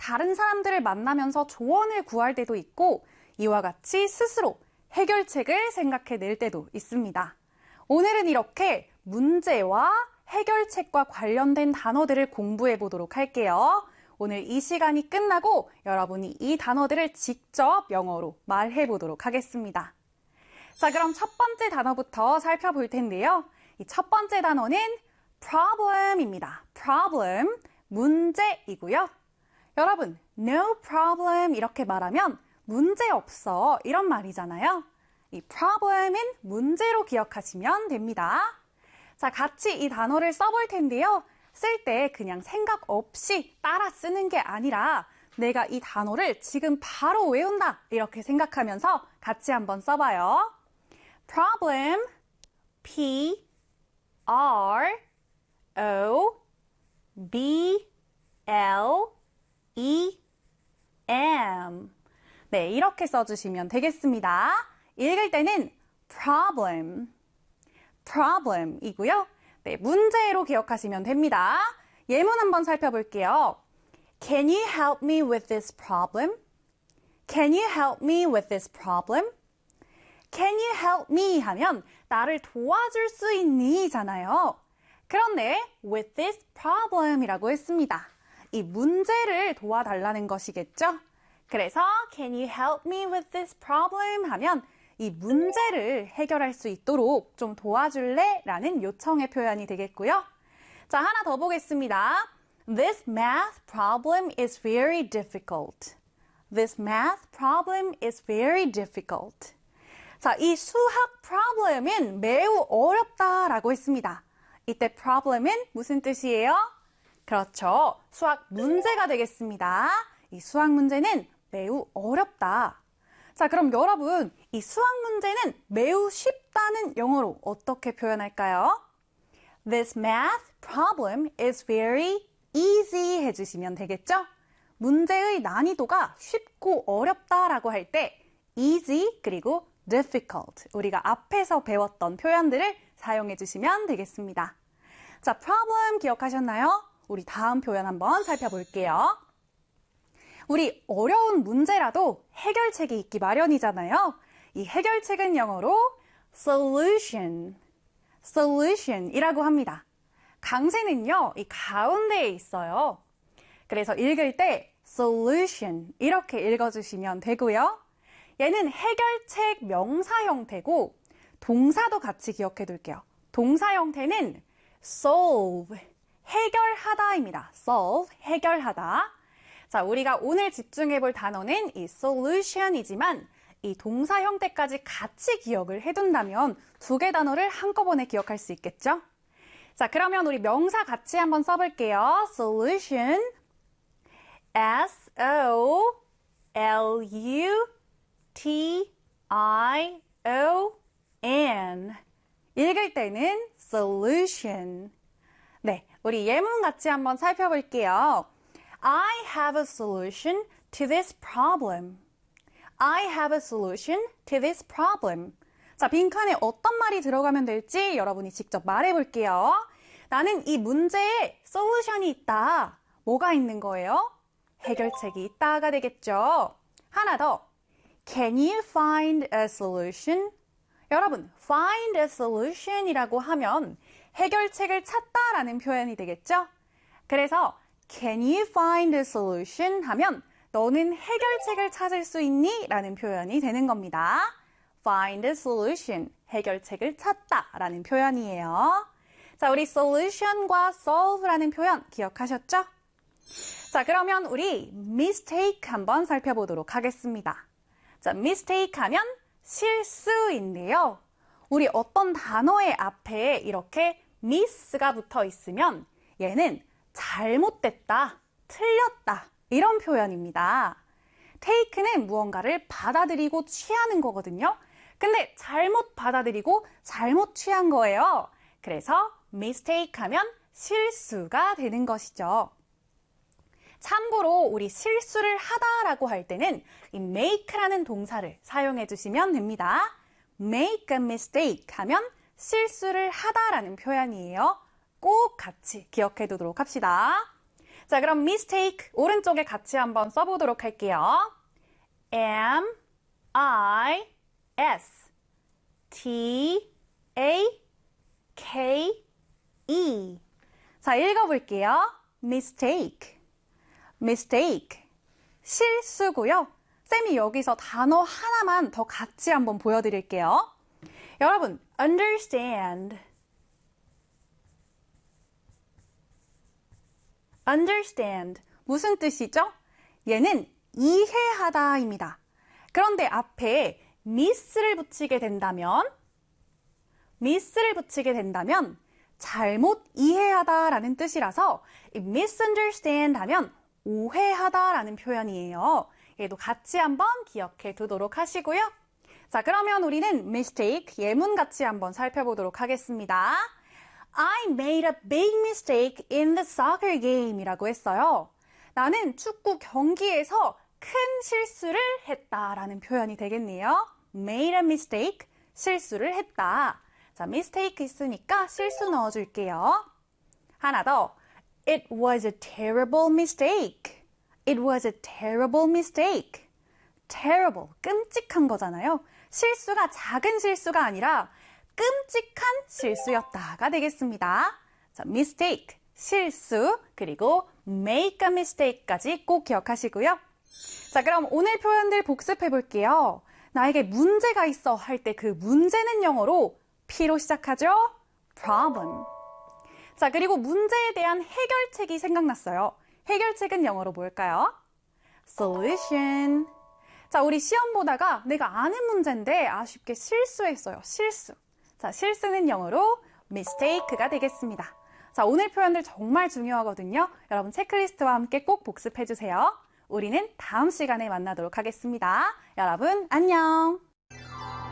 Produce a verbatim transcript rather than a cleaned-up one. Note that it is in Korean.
다른 사람들을 만나면서 조언을 구할 때도 있고 이와 같이 스스로 해결책을 생각해낼 때도 있습니다. 오늘은 이렇게 문제와 해결책과 관련된 단어들을 공부해 보도록 할게요. 오늘 이 시간이 끝나고 여러분이 이 단어들을 직접 영어로 말해 보도록 하겠습니다. 자, 그럼 첫 번째 단어부터 살펴볼 텐데요. 이 첫 번째 단어는 problem입니다. problem, 문제이고요. 여러분, no problem 이렇게 말하면 문제 없어 이런 말이잖아요. 이 problem은 문제로 기억하시면 됩니다. 자, 같이 이 단어를 써볼 텐데요. 쓸 때 그냥 생각 없이 따라 쓰는 게 아니라 내가 이 단어를 지금 바로 외운다 이렇게 생각하면서 같이 한번 써봐요. problem, P, R, O, B, L, E, M. 네, 이렇게 써주시면 되겠습니다. 읽을 때는 problem, problem이고요. 네, 문제로 기억하시면 됩니다. 예문 한번 살펴볼게요. Can you help me with this problem? Can you help me with this problem? Can you help me 하면 나를 도와줄 수 있니? 잖아요. 그런데 with this problem이라고 했습니다. 이 문제를 도와달라는 것이겠죠? 그래서 Can you help me with this problem? 하면 이 문제를 해결할 수 있도록 좀 도와줄래? 라는 요청의 표현이 되겠고요. 자, 하나 더 보겠습니다. This math problem is very difficult. This math problem is very difficult. 자, 이 수학 problem은 매우 어렵다라고 했습니다. 이때 problem은 무슨 뜻이에요? 그렇죠. 수학 문제가 되겠습니다. 이 수학 문제는 매우 어렵다. 자, 그럼 여러분, 이 수학 문제는 매우 쉽다는 영어로 어떻게 표현할까요? This math problem is very easy 해주시면 되겠죠? 문제의 난이도가 쉽고 어렵다라고 할 때 easy 그리고 difficult, 우리가 앞에서 배웠던 표현들을 사용해 주시면 되겠습니다. 자, problem 기억하셨나요? 우리 다음 표현 한번 살펴볼게요. 우리 어려운 문제라도 해결책이 있기 마련이잖아요. 이 해결책은 영어로 solution, solution이라고 합니다. 강세는요, 이 가운데에 있어요. 그래서 읽을 때 solution 이렇게 읽어주시면 되고요. 얘는 해결책 명사 형태고 동사도 같이 기억해 둘게요. 동사 형태는 solve, 해결하다입니다. solve, 해결하다. 자, 우리가 오늘 집중해 볼 단어는 이 solution이지만 이 동사 형태까지 같이 기억을 해둔다면 두 개 단어를 한꺼번에 기억할 수 있겠죠? 자, 그러면 우리 명사 같이 한번 써볼게요. solution, S O L U T I O N. 읽을 때는 solution. 네, 우리 예문 같이 한번 살펴볼게요. I have a solution to this problem. I have a solution to this problem. 자, 빈칸에 어떤 말이 들어가면 될지 여러분이 직접 말해볼게요. 나는 이 문제에 솔루션이 있다. 뭐가 있는 거예요? 해결책이 있다가 되겠죠. 하나 더. Can you find a solution? 여러분, find a solution 이라고 하면 해결책을 찾다라는 표현이 되겠죠? 그래서 Can you find a solution? 하면 너는 해결책을 찾을 수 있니? 라는 표현이 되는 겁니다. Find a solution, 해결책을 찾다 라는 표현이에요. 자, 우리 solution과 solve라는 표현 기억하셨죠? 자, 그러면 우리 mistake 한번 살펴보도록 하겠습니다. 자, mistake 하면 실수인데요. 우리 어떤 단어의 앞에 이렇게 miss가 붙어 있으면 얘는 잘못됐다, 틀렸다 이런 표현입니다. take는 무언가를 받아들이고 취하는 거거든요. 근데 잘못 받아들이고 잘못 취한 거예요. 그래서 mistake 하면 실수가 되는 것이죠. 참고로 우리 실수를 하다라고 할 때는 이 make라는 동사를 사용해 주시면 됩니다. make a mistake 하면 실수를 하다라는 표현이에요. 꼭 같이 기억해 두도록 합시다. 자, 그럼 mistake 오른쪽에 같이 한번 써보도록 할게요. M, I, S, T, A, K, E. 자, 읽어볼게요. mistake, mistake. 실수고요. 쌤이 여기서 단어 하나만 더 같이 한번 보여드릴게요. 여러분, understand. understand. 무슨 뜻이죠? 얘는 이해하다입니다. 그런데 앞에 miss를 붙이게 된다면, miss를 붙이게 된다면 잘못 이해하다라는 뜻이라서 misunderstand 하면 오해하다라는 표현이에요. 얘도 같이 한번 기억해 두도록 하시고요. 자, 그러면 우리는 mistake 예문 같이 한번 살펴보도록 하겠습니다. I made a big mistake in the soccer game 이라고 했어요. 나는 축구 경기에서 큰 실수를 했다라는 표현이 되겠네요. made a mistake, 실수를 했다. 자, mistake 있으니까 실수 넣어줄게요. 하나 더. It was a terrible mistake. It was a terrible mistake. terrible, 끔찍한 거잖아요. 실수가 작은 실수가 아니라 끔찍한 실수였다가 되겠습니다. 자, mistake, 실수, 그리고 make a mistake까지 꼭 기억하시고요. 자, 그럼 오늘 표현들 복습해 볼게요. 나에게 문제가 있어 할 때 그 문제는 영어로 P로 시작하죠? problem. 자, 그리고 문제에 대한 해결책이 생각났어요. 해결책은 영어로 뭘까요? solution. 자, 우리 시험 보다가 내가 아는 문제인데 아쉽게 실수했어요. 실수. 자, 실수는 영어로 mistake가 되겠습니다. 자, 오늘 표현들 정말 중요하거든요. 여러분 체크리스트와 함께 꼭 복습해주세요. 우리는 다음 시간에 만나도록 하겠습니다. 여러분 안녕.